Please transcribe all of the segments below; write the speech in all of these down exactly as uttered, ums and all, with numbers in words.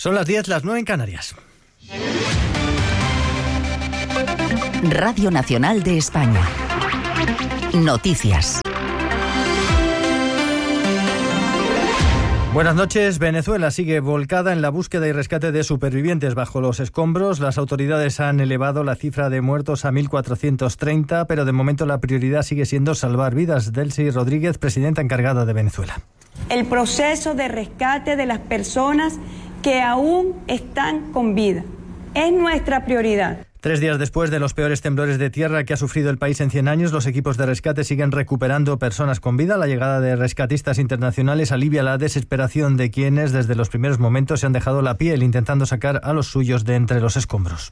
Son las diez, las nueve en Canarias. Radio Nacional de España. Noticias. Buenas noches. Venezuela sigue volcada en la búsqueda y rescate de supervivientes bajo los escombros. Las autoridades han elevado la cifra de muertos a mil cuatrocientos treinta, pero de momento la prioridad sigue siendo salvar vidas. Delcy Rodríguez, presidenta encargada de Venezuela. El proceso de rescate de las personas que aún están con vida es nuestra prioridad. Tres días después de los peores temblores de tierra que ha sufrido el país en cien años, los equipos de rescate siguen recuperando personas con vida. La llegada de rescatistas internacionales alivia la desesperación de quienes desde los primeros momentos se han dejado la piel intentando sacar a los suyos de entre los escombros.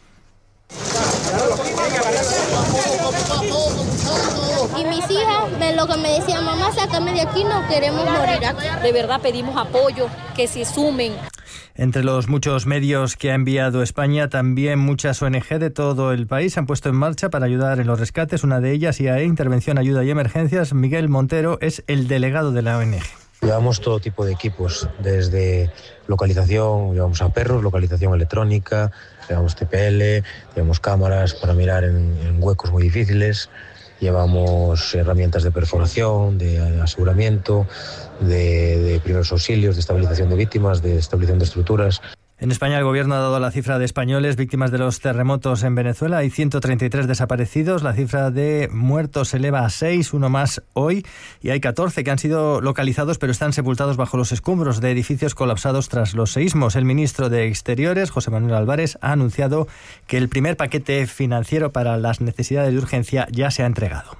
Y mis hijas, de lo que me decían, mamá, sácame de aquí, no queremos morir aquí. De verdad pedimos apoyo, que se sumen. Entre los muchos medios que ha enviado España, también muchas O N Ge de todo el país se han puesto en marcha para ayudar en los rescates. Una de ellas, I A E, Intervención, Ayuda y Emergencias. Miguel Montero es el delegado de la O N Ge. Llevamos todo tipo de equipos, desde localización, llevamos a perros, localización electrónica, llevamos T P L, llevamos cámaras para mirar en, en huecos muy difíciles, llevamos herramientas de perforación, de aseguramiento, de, de primeros auxilios, de estabilización de víctimas, de estabilización de estructuras. En España el gobierno ha dado la cifra de españoles víctimas de los terremotos en Venezuela. Hay ciento treinta y tres desaparecidos. La cifra de muertos se eleva a seis, uno más hoy. Y hay catorce que han sido localizados pero están sepultados bajo los escombros de edificios colapsados tras los seísmos. El ministro de Exteriores, José Manuel Álvarez, ha anunciado que el primer paquete financiero para las necesidades de urgencia ya se ha entregado.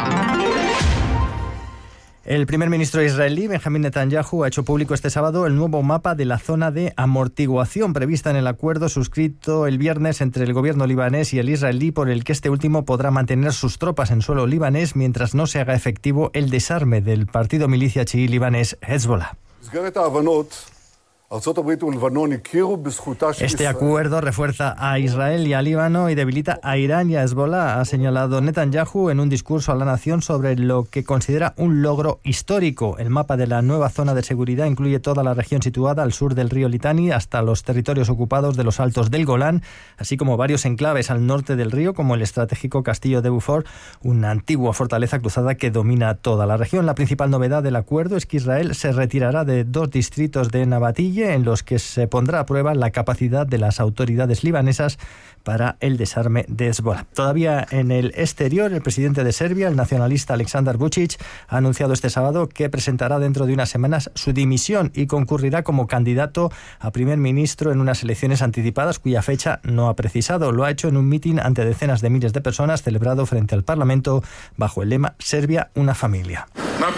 El primer ministro israelí, Benjamín Netanyahu, ha hecho público este sábado el nuevo mapa de la zona de amortiguación prevista en el acuerdo suscrito el viernes entre el gobierno libanés y el israelí, por el que este último podrá mantener sus tropas en suelo libanés mientras no se haga efectivo el desarme del partido milicia chií libanés Hezbollah. Este acuerdo refuerza a Israel y a Líbano y debilita a Irán y a Hezbollah, ha señalado Netanyahu en un discurso a la nación sobre lo que considera un logro histórico. El mapa de la nueva zona de seguridad incluye toda la región situada al sur del río Litani hasta los territorios ocupados de los altos del Golán, así como varios enclaves al norte del río, como el estratégico castillo de Beaufort, una antigua fortaleza cruzada que domina toda la región. La principal novedad del acuerdo es que Israel se retirará de dos distritos de Nabatille, en los que se pondrá a prueba la capacidad de las autoridades libanesas para el desarme de Hezbollah. Todavía en el exterior, el presidente de Serbia, el nacionalista Aleksandar Vučić, ha anunciado este sábado que presentará dentro de unas semanas su dimisión y concurrirá como candidato a primer ministro en unas elecciones anticipadas cuya fecha no ha precisado. Lo ha hecho en un mitin ante decenas de miles de personas celebrado frente al Parlamento bajo el lema Serbia, una familia.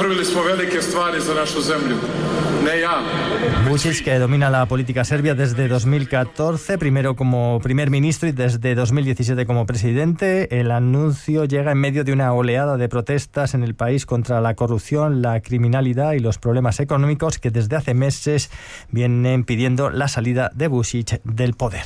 Vučić, que domina la política serbia desde dos mil catorce, primero como primer ministro y desde dos mil diecisiete como presidente. El anuncio llega en medio de una oleada de protestas en el país contra la corrupción, la criminalidad y los problemas económicos que desde hace meses vienen pidiendo la salida de Vučić del poder.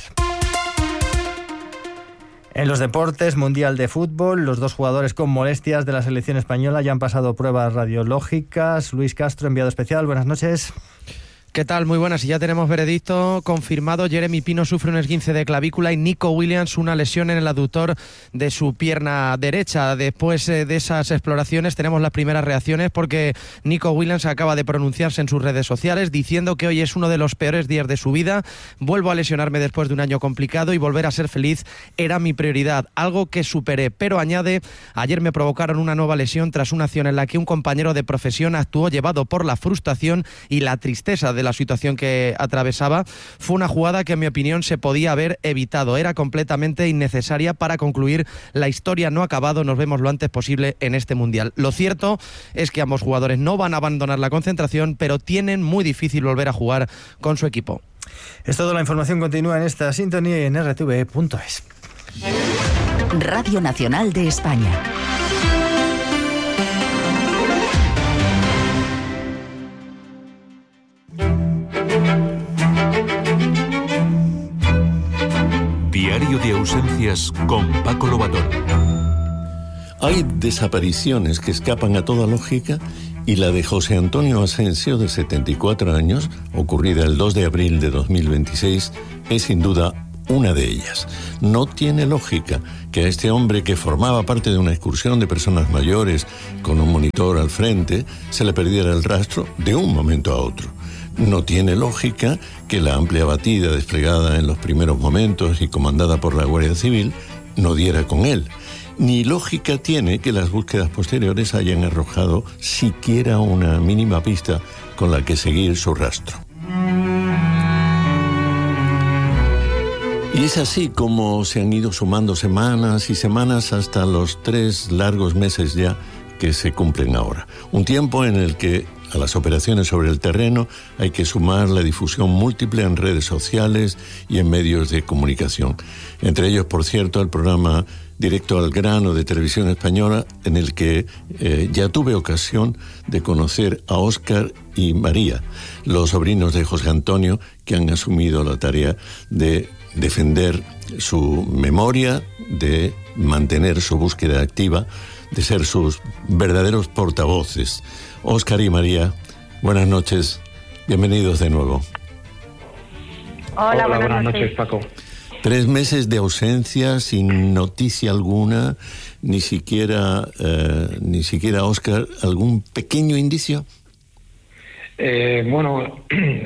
En los deportes, Mundial de Fútbol, los dos jugadores con molestias de la selección española ya han pasado pruebas radiológicas. Luis Castro, enviado especial, buenas noches. ¿Qué tal? Muy buenas. Y ya tenemos veredicto confirmado. Jeremy Pino sufre un esguince de clavícula y Nico Williams una lesión en el aductor de su pierna derecha. Después de esas exploraciones tenemos las primeras reacciones, porque Nico Williams acaba de pronunciarse en sus redes sociales diciendo que hoy es uno de los peores días de su vida. Vuelvo a lesionarme después de un año complicado y volver a ser feliz era mi prioridad, algo que superé. Pero añade, ayer me provocaron una nueva lesión tras una acción en la que un compañero de profesión actuó llevado por la frustración y la tristeza de la situación que atravesaba. Fue una jugada que en mi opinión se podía haber evitado, era completamente innecesaria para concluir. La historia no ha acabado, nos vemos lo antes posible en este Mundial. Lo cierto es que ambos jugadores no van a abandonar la concentración, pero tienen muy difícil volver a jugar con su equipo. Es todo. La información continúa en esta sintonía y en erre te ve punto es. Radio Nacional de España. Diario de ausencias con Paco Lobatón. Hay desapariciones que escapan a toda lógica y la de José Antonio Asensio, de setenta y cuatro años, ocurrida el dos de abril de dos mil veintiséis, es sin duda una de ellas. No tiene lógica que a este hombre, que formaba parte de una excursión de personas mayores con un monitor al frente, se le perdiera el rastro de un momento a otro. No tiene lógica que la amplia batida desplegada en los primeros momentos y comandada por la Guardia Civil no diera con él. Ni lógica tiene que las búsquedas posteriores hayan arrojado siquiera una mínima pista con la que seguir su rastro. Y es así como se han ido sumando semanas y semanas hasta los tres largos meses ya que se cumplen ahora. Un tiempo en el que a las operaciones sobre el terreno hay que sumar la difusión múltiple en redes sociales y en medios de comunicación. Entre ellos, por cierto, el programa Directo al Grano de Televisión Española, en el que eh, ya tuve ocasión de conocer a Óscar y María, los sobrinos de José Antonio, que han asumido la tarea de defender su memoria, de mantener su búsqueda activa, de ser sus verdaderos portavoces. Óscar y María, buenas noches, bienvenidos de nuevo. Hola, Hola buenas, buenas noches. noches, Paco. Tres meses de ausencia, sin noticia alguna, ni siquiera, eh, ni siquiera, Óscar, ¿algún pequeño indicio? Eh, bueno,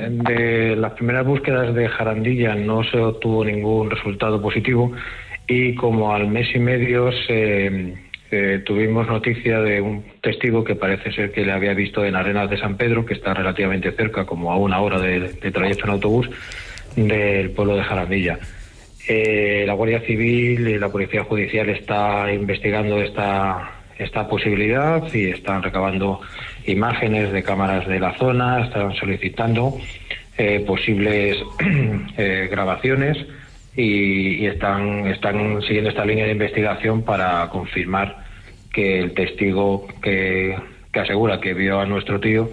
de las primeras búsquedas de Jarandilla no se obtuvo ningún resultado positivo y como al mes y medio se, eh, tuvimos noticia de un testigo que parece ser que le había visto en Arenas de San Pedro, que está relativamente cerca, como a una hora de, de trayecto en autobús, del pueblo de Jarandilla. Eh, la Guardia Civil y la Policía Judicial está investigando esta, esta posibilidad y están recabando imágenes de cámaras de la zona, están solicitando eh, posibles eh, grabaciones y, y están, están siguiendo esta línea de investigación para confirmar que el testigo que, que asegura que vio a nuestro tío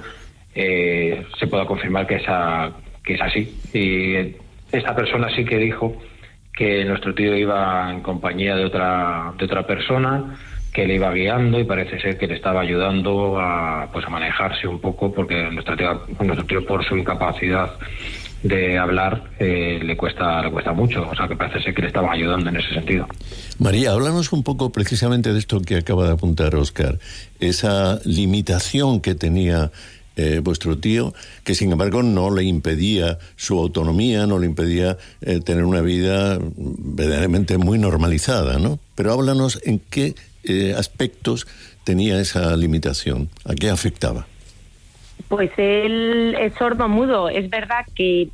eh, se pueda confirmar que es, a, que es así. Y esta persona sí que dijo que nuestro tío iba en compañía de otra de otra persona, que le iba guiando y parece ser que le estaba ayudando a pues a manejarse un poco, porque nuestro tío, nuestro tío por su incapacidad de hablar eh, le cuesta le cuesta mucho, o sea que parece ser que le estaban ayudando en ese sentido. María, háblanos un poco precisamente de esto que acaba de apuntar Óscar, esa limitación que tenía Eh, vuestro tío, que sin embargo no le impedía su autonomía, no le impedía eh, tener una vida verdaderamente muy normalizada, ¿no? Pero háblanos en qué eh, aspectos tenía esa limitación, a qué afectaba. Pues él es sordo-mudo. Es verdad que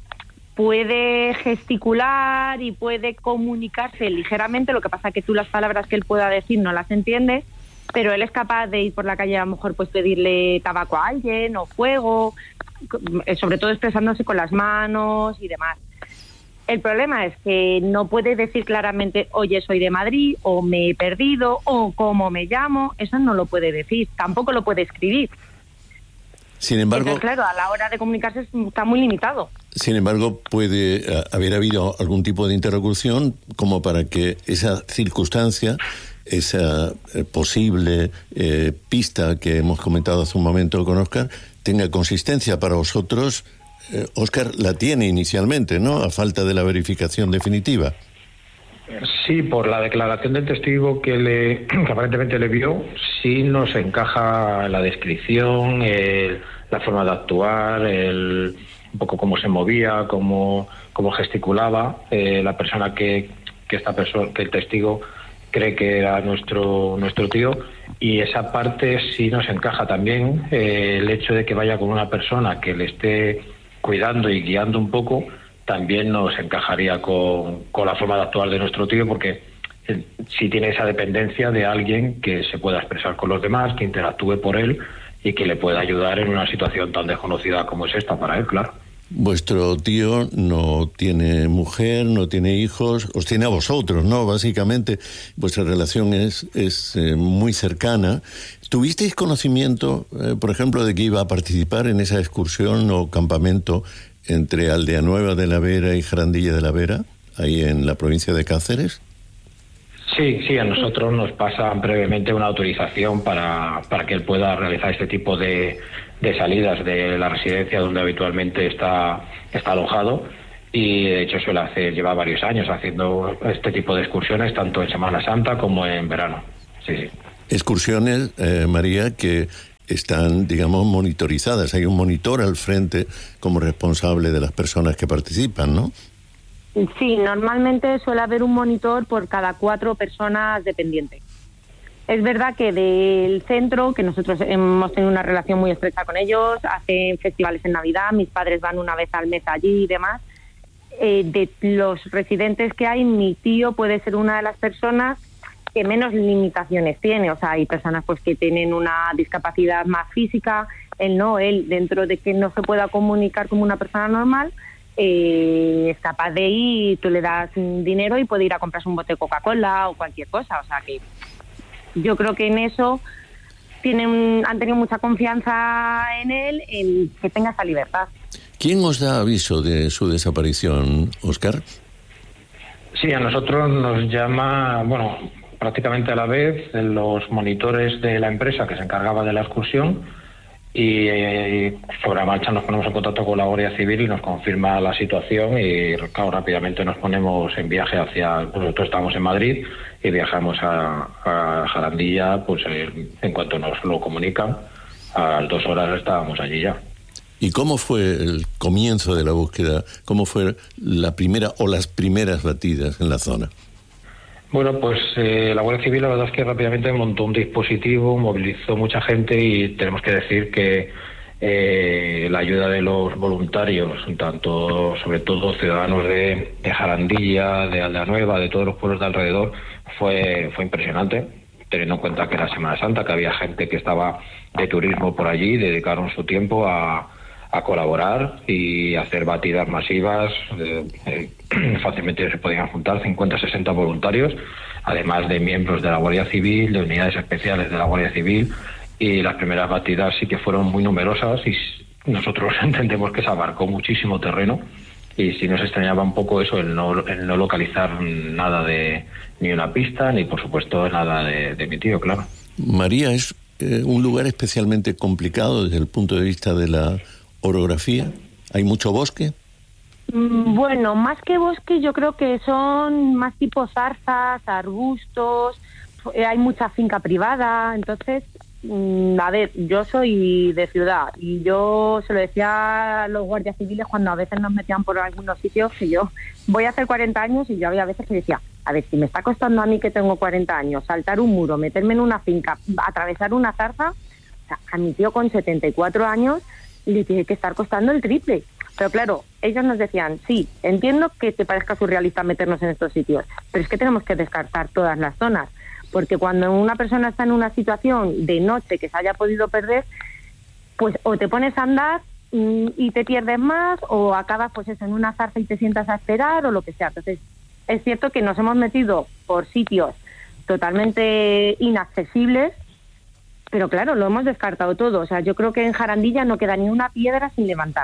puede gesticular y puede comunicarse ligeramente, lo que pasa que tú las palabras que él pueda decir no las entiendes, pero él es capaz de ir por la calle, a lo mejor pues pedirle tabaco a alguien o fuego, sobre todo expresándose con las manos y demás. El problema es que no puede decir claramente, oye, soy de Madrid, o me he perdido, o cómo me llamo. Eso no lo puede decir, tampoco lo puede escribir. Sin embargo, entonces, claro, a la hora de comunicarse está muy limitado. Sin embargo, puede uh, haber habido algún tipo de interlocución como para que esa circunstancia, esa eh, posible eh, pista que hemos comentado hace un momento con Óscar, tenga consistencia para vosotros. Eh, Óscar la tiene inicialmente, ¿no? A falta de la verificación definitiva. Sí, por la declaración del testigo que, le, que aparentemente le vio, sí nos encaja la descripción, el, la forma de actuar, el, un poco cómo se movía, cómo, cómo gesticulaba eh, la persona que, que esta persona, que el testigo cree que era nuestro nuestro tío, y esa parte sí nos encaja también. Eh, el hecho de que vaya con una persona que le esté cuidando y guiando un poco también nos encajaría con, con la forma de actuar de nuestro tío, porque eh, sí tiene esa dependencia de alguien que se pueda expresar con los demás, que interactúe por él y que le pueda ayudar en una situación tan desconocida como es esta para él, claro. Vuestro tío no tiene mujer, no tiene hijos, os tiene a vosotros, ¿no? Básicamente, vuestra relación es, es eh, muy cercana. ¿Tuvisteis conocimiento, eh, por ejemplo, de que iba a participar en esa excursión o campamento entre Aldea Nueva de la Vera y Jarandilla de la Vera, ahí en la provincia de Cáceres? Sí, sí, a nosotros nos pasan brevemente una autorización para, para que él pueda realizar este tipo de, de salidas de la residencia donde habitualmente está, está alojado, y de hecho suele hacer, lleva varios años haciendo este tipo de excursiones, tanto en Semana Santa como en verano. Sí, sí. Excursiones, eh, María, que están, digamos, monitorizadas. Hay un monitor al frente como responsable de las personas que participan, ¿no? Sí, normalmente suele haber un monitor por cada cuatro personas dependientes. Es verdad que del centro, que nosotros hemos tenido una relación muy estrecha con ellos, hacen festivales en Navidad, mis padres van una vez al mes allí y demás. Eh, de los residentes que hay, mi tío puede ser una de las personas que menos limitaciones tiene. O sea, hay personas pues que tienen una discapacidad más física, él no, él dentro de que no se pueda comunicar como una persona normal, Eh, es capaz de ir, tú le das dinero y puede ir a comprarse un bote de Coca-Cola o cualquier cosa. O sea que yo creo que en eso tienen, han tenido mucha confianza en él, en que tenga esa libertad. ¿Quién os da aviso de su desaparición, Óscar? Sí, a nosotros nos llama, bueno, prácticamente a la vez, los monitores de la empresa que se encargaba de la excursión, y eh, sobre la marcha nos ponemos en contacto con la Guardia Civil y nos confirma la situación, y claro, rápidamente nos ponemos en viaje hacia, pues nosotros estamos en Madrid y viajamos a, a Jarandilla, pues eh, en cuanto nos lo comunican, a las dos horas estábamos allí ya. ¿Y cómo fue el comienzo de la búsqueda? ¿Cómo fue la primera o las primeras batidas en la zona? Bueno, pues eh, la Guardia Civil la verdad es que rápidamente montó un dispositivo, movilizó mucha gente, y tenemos que decir que eh, la ayuda de los voluntarios, tanto sobre todo ciudadanos de, de Jarandilla, de Aldea Nueva, de todos los pueblos de alrededor, fue, fue impresionante, teniendo en cuenta que era Semana Santa, que había gente que estaba de turismo por allí, dedicaron su tiempo a, a colaborar y hacer batidas masivas. Eh, eh, fácilmente se podían juntar cincuenta, sesenta voluntarios, además de miembros de la Guardia Civil, de unidades especiales de la Guardia Civil, y las primeras batidas sí que fueron muy numerosas, y nosotros entendemos que se abarcó muchísimo terreno, y sí nos extrañaba un poco eso, el no, el no localizar nada de, ni una pista, ni por supuesto nada de, de mi tío, claro. María, ¿es eh, un lugar especialmente complicado desde el punto de vista de la orografía? ¿Hay mucho bosque? Bueno, más que bosque yo creo que son más tipo zarzas, arbustos, eh, hay mucha finca privada, entonces, mmm, a ver, yo soy de ciudad y yo se lo decía a los guardias civiles cuando a veces nos metían por algunos sitios, que yo voy a hacer cuarenta años y yo había veces que decía, a ver, si me está costando a mí que tengo cuarenta años saltar un muro, meterme en una finca, atravesar una zarza, o sea, a mi tío con setenta y cuatro años le tiene que estar costando el triple. Pero claro, ellos nos decían, sí, entiendo que te parezca surrealista meternos en estos sitios, pero es que tenemos que descartar todas las zonas, porque cuando una persona está en una situación de noche que se haya podido perder, pues o te pones a andar mm, y te pierdes más, o acabas pues eso, en una zarza y te sientas a esperar, o lo que sea. Entonces, es cierto que nos hemos metido por sitios totalmente inaccesibles, pero claro, lo hemos descartado todo. O sea, yo creo que en Jarandilla no queda ni una piedra sin levantar.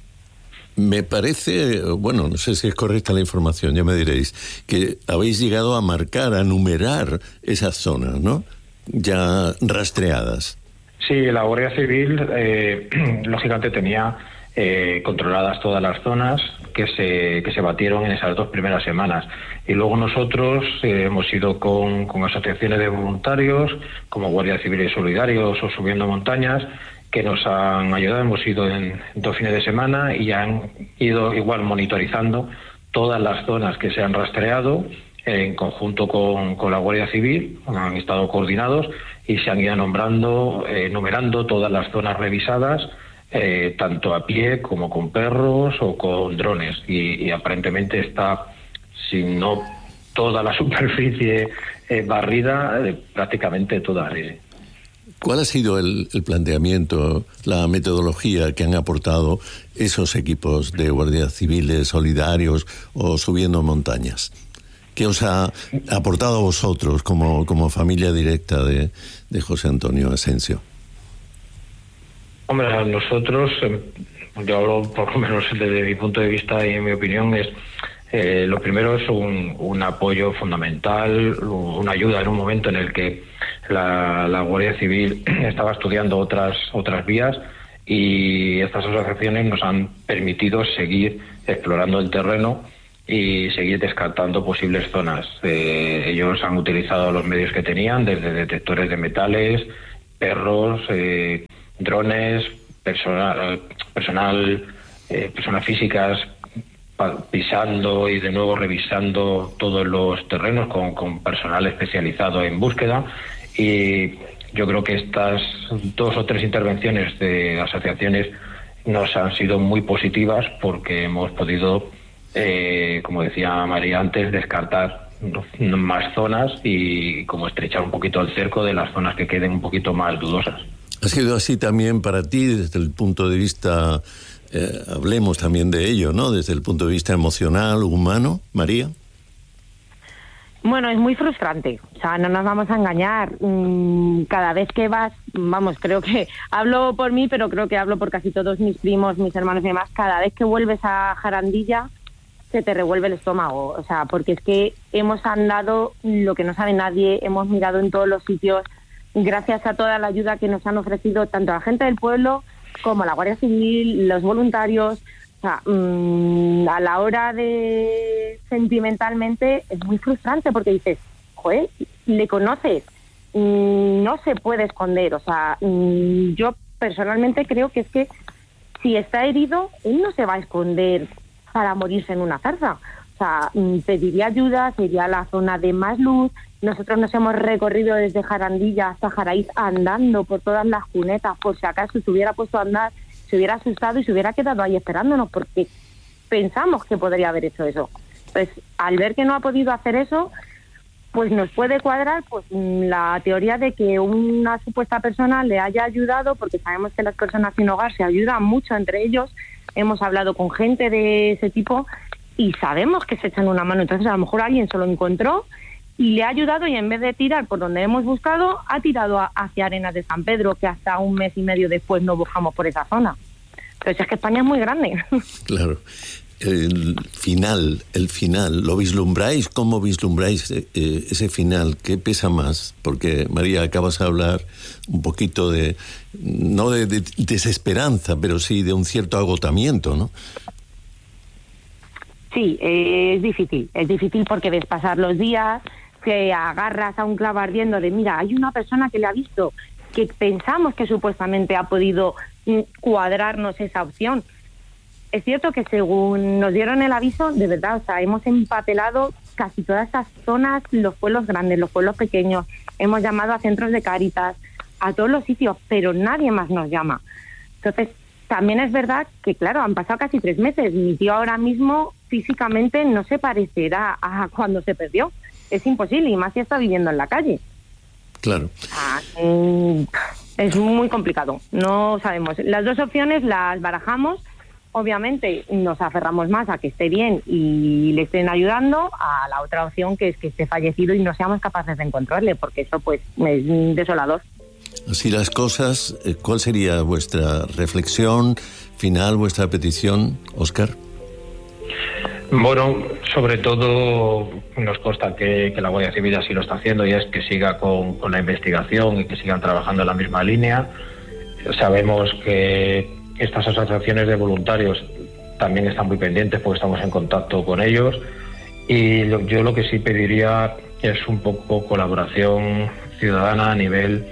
Me parece, bueno, no sé si es correcta la información, ya me diréis, que habéis llegado a marcar, a numerar esas zonas, ¿no? Ya rastreadas. Sí, la Guardia Civil, eh, lógicamente, tenía eh, controladas todas las zonas que se, que se batieron en esas dos primeras semanas. Y luego nosotros eh, hemos ido con, con asociaciones de voluntarios, como Guardia Civil y Solidarios o Subiendo Montañas, que nos han ayudado. Hemos ido en dos fines de semana y han ido igual monitorizando todas las zonas que se han rastreado en conjunto con, con la Guardia Civil. Han estado coordinados y se han ido nombrando, eh, numerando todas las zonas revisadas, eh, tanto a pie como con perros o con drones, y, y aparentemente está, si no toda la superficie eh, barrida, eh, prácticamente toda. Eh, ¿Cuál ha sido el, el planteamiento, la metodología que han aportado esos equipos de guardias civiles, solidarios o Subiendo Montañas? ¿Qué os ha aportado a vosotros como, como familia directa de, de José Antonio Asensio? Hombre, a nosotros, yo hablo por lo menos desde mi punto de vista y en mi opinión, es Eh, lo primero es un, un apoyo fundamental, una ayuda en un momento en el que la, la Guardia Civil estaba estudiando otras otras vías, y estas asociaciones nos han permitido seguir explorando el terreno y seguir descartando posibles zonas. Eh, ellos han utilizado los medios que tenían, desde detectores de metales, perros, eh, drones, personal, personal eh, personas físicas pisando y de nuevo revisando todos los terrenos con, con personal especializado en búsqueda. Y yo creo que estas dos o tres intervenciones de asociaciones nos han sido muy positivas, porque hemos podido, eh, como decía María antes, descartar más zonas y como estrechar un poquito el cerco de las zonas que queden un poquito más dudosas. ¿Ha sido así también para ti desde el punto de vista, eh, hablemos también de ello, ¿no? Desde el punto de vista emocional, humano, María? Bueno, es muy frustrante, o sea, no nos vamos a engañar. Cada vez que vas, vamos, creo que hablo por mí, pero creo que hablo por casi todos mis primos, mis hermanos y demás, cada vez que vuelves a Jarandilla se te revuelve el estómago, o sea, porque es que hemos andado lo que no sabe nadie, hemos mirado en todos los sitios, gracias a toda la ayuda que nos han ofrecido tanto la gente del pueblo como la Guardia Civil, los voluntarios. O sea, mmm, a la hora de sentimentalmente es muy frustrante, porque dices, joder, le conoces, mmm, no se puede esconder. O sea, mmm, yo personalmente creo que es que si está herido, él no se va a esconder para morirse en una zarza. O sea, mmm, pediría ayuda, sería la zona de más luz. Nosotros nos hemos recorrido desde Jarandilla hasta Jaraíz andando por todas las cunetas, por si acaso se hubiera puesto a andar, se hubiera asustado y se hubiera quedado ahí esperándonos, porque pensamos que podría haber hecho eso. Pues al ver que no ha podido hacer eso, pues nos puede cuadrar pues la teoría de que una supuesta persona le haya ayudado, porque sabemos que las personas sin hogar se ayudan mucho entre ellos. Hemos hablado con gente de ese tipo y sabemos que se echan una mano. Entonces a lo mejor alguien se lo encontró y le ha ayudado, y en vez de tirar por donde hemos buscado, ha tirado a, hacia Arenas de San Pedro, que hasta un mes y medio después no buscamos por esa zona. Entonces es que España es muy grande. Claro. El final, el final, ¿lo vislumbráis? ¿Cómo vislumbráis eh, ese final? ¿Qué pesa más? Porque, María, acabas de hablar un poquito de, no de, de desesperanza, pero sí de un cierto agotamiento, ¿no? Sí, eh, es difícil. Es difícil porque ves pasar los días, te agarras a un clavo ardiendo de, mira, hay una persona que le ha visto, que pensamos que supuestamente ha podido cuadrarnos esa opción. Es cierto que según nos dieron el aviso, de verdad, o sea, hemos empapelado casi todas estas zonas, los pueblos grandes, los pueblos pequeños, hemos llamado a centros de Cáritas, a todos los sitios, pero nadie más nos llama. Entonces, también es verdad que, claro, han pasado casi tres meses. Mi tío ahora mismo físicamente no se parecerá a cuando se perdió. Es imposible, y más si está viviendo en la calle. Claro. Ah, es muy complicado, no sabemos. Las dos opciones las barajamos. Obviamente nos aferramos más a que esté bien y le estén ayudando, a la otra opción, que es que esté fallecido y no seamos capaces de encontrarle, porque eso pues es desolador. Así las cosas, ¿cuál sería vuestra reflexión final, vuestra petición, Óscar? Bueno, sobre todo nos consta que, que la Guardia Civil así lo está haciendo, y es que siga con, con la investigación y que sigan trabajando en la misma línea. Sabemos que estas asociaciones de voluntarios también están muy pendientes, porque estamos en contacto con ellos, y lo, yo lo que sí pediría es un poco colaboración ciudadana a nivel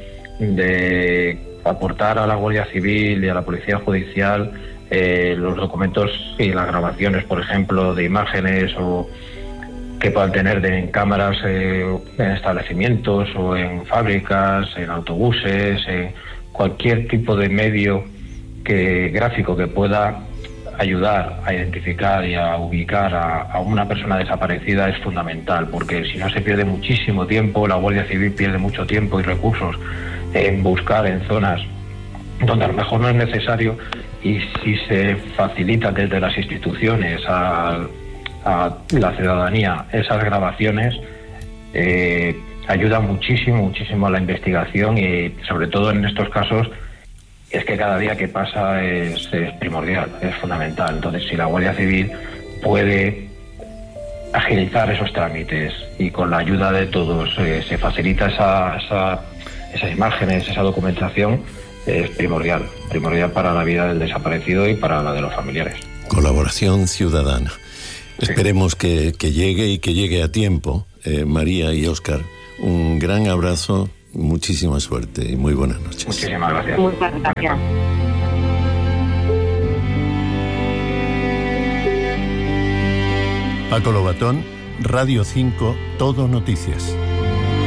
de aportar a la Guardia Civil y a la Policía Judicial eh, los documentos y las grabaciones, por ejemplo, de imágenes o que puedan tener de, en cámaras eh, en establecimientos o en fábricas, en autobuses, en cualquier tipo de medio que, gráfico que pueda ayudar a identificar y a ubicar a, a una persona desaparecida, es fundamental, porque si no se pierde muchísimo tiempo, la Guardia Civil pierde mucho tiempo y recursos en buscar en zonas donde a lo mejor no es necesario, y si se facilita desde las instituciones a, a la ciudadanía esas grabaciones, eh, ayuda muchísimo, muchísimo a la investigación, y sobre todo en estos casos es que cada día que pasa es, es primordial, es fundamental. Entonces, si la Guardia Civil puede agilizar esos trámites y con la ayuda de todos eh, se facilita esa, esa, esas imágenes, esa documentación, eh, es primordial, primordial para la vida del desaparecido y para la de los familiares. Colaboración ciudadana. Sí. Esperemos que, que llegue y que llegue a tiempo. Eh, María y Óscar, un gran abrazo, muchísima suerte y muy buenas noches. Muchísimas gracias. Muchas gracias. Paco Lobatón, Radio cinco, Todo Noticias.